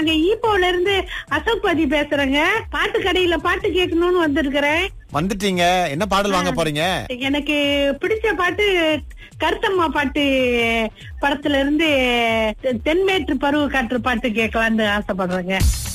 நாங்க ஈப்போல இருந்து அசோக் பாதி பேசுறேங்க. பாட்டு கடையில பாட்டு கேட்கணும்னு வந்திருக்கிறேன். வந்துட்டீங்க, என்ன பாடல் வாங்க போறீங்க? எனக்கு பிடிச்ச பாட்டு கருத்தம்மா பாட்டு படத்துல இருந்து தென்மேற்று பருவ காற்று பாட்டு கேட்கலான்னு ஆசைப்படுறேங்க.